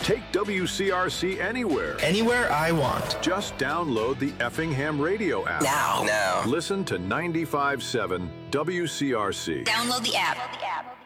Take WCRC anywhere. Anywhere I want. Just download the Effingham Radio app. Now. Listen to 95.7 WCRC. Download the app.